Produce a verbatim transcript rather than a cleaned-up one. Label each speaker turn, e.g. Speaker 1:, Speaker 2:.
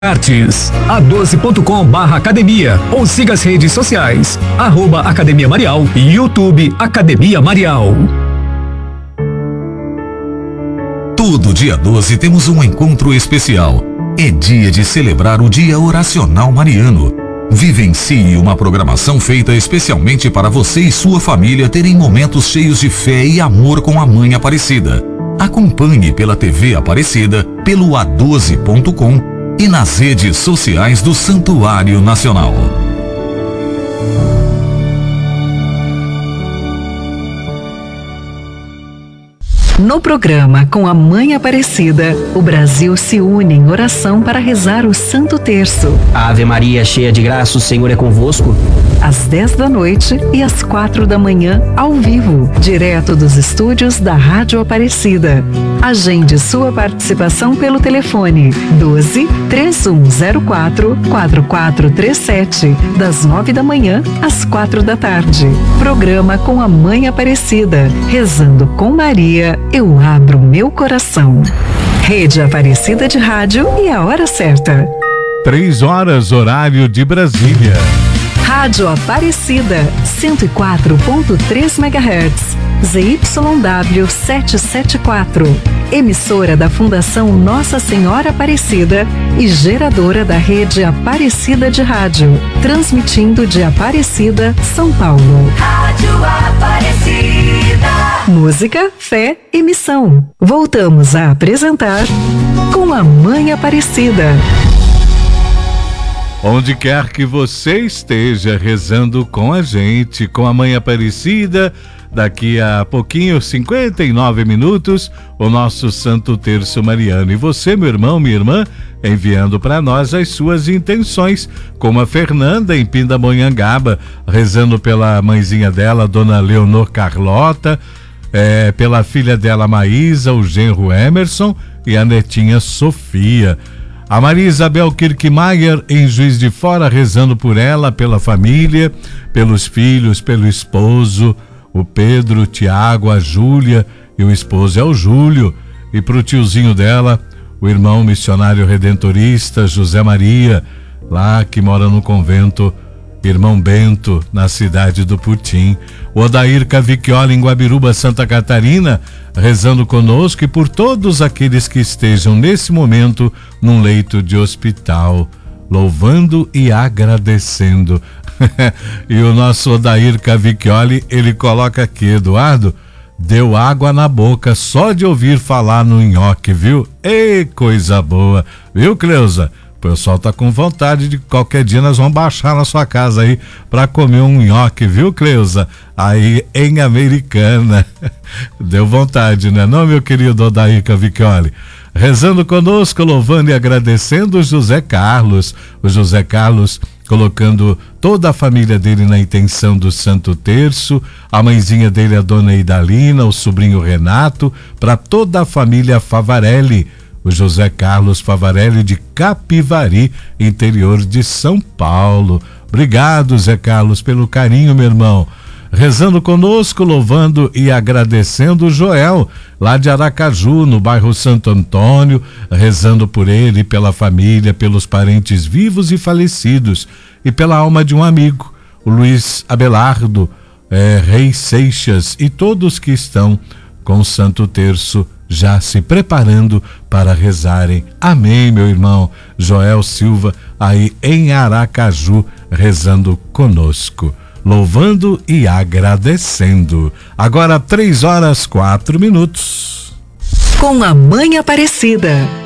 Speaker 1: Artes, a doze ponto com barra academia, ou siga as redes sociais, arroba Academia Marial e YouTube Academia Marial.
Speaker 2: Todo dia doze temos um encontro especial. É dia de celebrar o Dia Oracional Mariano. Vivencie uma programação feita especialmente para você e sua família terem momentos cheios de fé e amor com a Mãe Aparecida. Acompanhe pela T V Aparecida, pelo a doze ponto com e nas redes sociais do Santuário Nacional.
Speaker 3: No programa Com a Mãe Aparecida, o Brasil se une em oração para rezar o Santo Terço.
Speaker 4: Ave Maria, cheia de graça, o Senhor é convosco.
Speaker 3: Às dez da noite e às quatro da manhã, ao vivo, direto dos estúdios da Rádio Aparecida. Agende sua participação pelo telefone doze, três um zero quatro, quatro quatro três sete, das nove da manhã às quatro da tarde. Programa Com a Mãe Aparecida, rezando com Maria, eu abro meu coração. Rede Aparecida de Rádio e a hora certa.
Speaker 5: Três horas, horário de Brasília.
Speaker 3: Rádio Aparecida, cento e quatro ponto três megahertz, Z Y W setecentos e setenta e quatro. Emissora da Fundação Nossa Senhora Aparecida e geradora da Rede Aparecida de Rádio. Transmitindo de Aparecida, São Paulo.
Speaker 6: Rádio Aparecida.
Speaker 3: Música, fé e missão. Voltamos a apresentar Com a Mãe Aparecida.
Speaker 5: Onde quer que você esteja rezando com a gente, com a Mãe Aparecida, daqui a pouquinho, cinquenta e nove minutos, o nosso Santo Terço Mariano. E você, meu irmão, minha irmã, enviando para nós as suas intenções, como a Fernanda em Pindamonhangaba, rezando pela mãezinha dela, Dona Leonor Carlota, é, pela filha dela, Maísa, o genro Emerson e a netinha Sofia. A Maria Isabel Kirkmaier, em Juiz de Fora, rezando por ela, pela família, pelos filhos, pelo esposo, o Pedro, o Tiago, a Júlia, e o esposo é o Júlio. E para o tiozinho dela, o irmão missionário redentorista, José Maria, lá que mora no convento Irmão Bento, na cidade do Putim. O Odair Cavicchioli, em Guabiruba, Santa Catarina, rezando conosco e por todos aqueles que estejam nesse momento num leito de hospital, louvando e agradecendo. E o nosso Odair Cavicchioli, ele coloca aqui, Eduardo, deu água na boca só de ouvir falar no nhoque, viu? Ei, coisa boa, viu, Cleusa? O pessoal tá com vontade de qualquer dia nós vamos baixar na sua casa aí para comer um nhoque, viu, Cleusa? Aí em Americana. Deu vontade, né? Não, meu querido Odair Cavicchioli? Rezando conosco, louvando e agradecendo o José Carlos. O José Carlos colocando toda a família dele na intenção do Santo Terço, a mãezinha dele, a dona Idalina, o sobrinho Renato, para toda a família Favarelli. O José Carlos Favarelli de Capivari, interior de São Paulo. Obrigado, Zé Carlos, pelo carinho, meu irmão. Rezando conosco, louvando e agradecendo o Joel, lá de Aracaju, no bairro Santo Antônio, rezando por ele, pela família, pelos parentes vivos e falecidos e pela alma de um amigo, o Luiz Abelardo, é, Rei Seixas e todos que estão com o Santo Terço já se preparando para rezarem. Amém, meu irmão Joel Silva, aí em Aracaju, rezando conosco, louvando e agradecendo. Agora três horas, quatro minutos.
Speaker 3: Com a Mãe Aparecida,